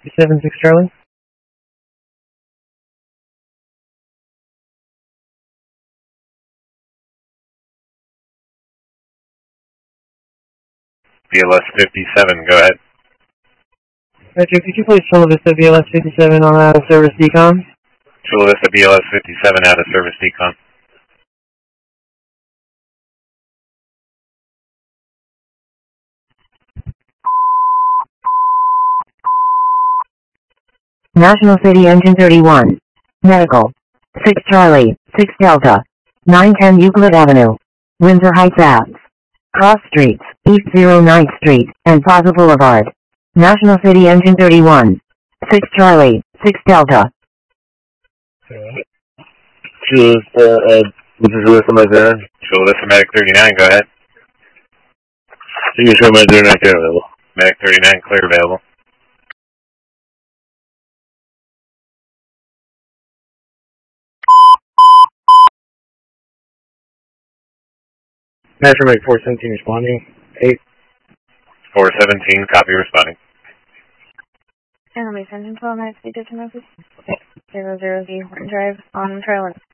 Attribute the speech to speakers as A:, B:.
A: 7-6 Charlie.
B: BLS 57, go ahead.
A: Metro, could you please Chula Vista BLS 57 on out of service decom?
B: Chula Vista BLS 57 out of service decom.
C: National City Engine 31. Medical. 6 Charlie, 6 Delta. 910 Euclid Avenue. Windsor Heights Ave. Cross Streets, East 09th Street, and Plaza Boulevard. National City Engine 31. 6 Charlie, 6 Delta.
D: Chula Vista, this is Chula Vista Medic.
B: Chula Vista Medic 39, go ahead.
D: Signature Medic 39 clear available.
B: Medic 39, clear available.
A: Metro Medic 417 responding. 8.
B: 417, copy responding.
E: Animation 12 minutes, speed to Moses. 00Z, Horton Drive, on Trail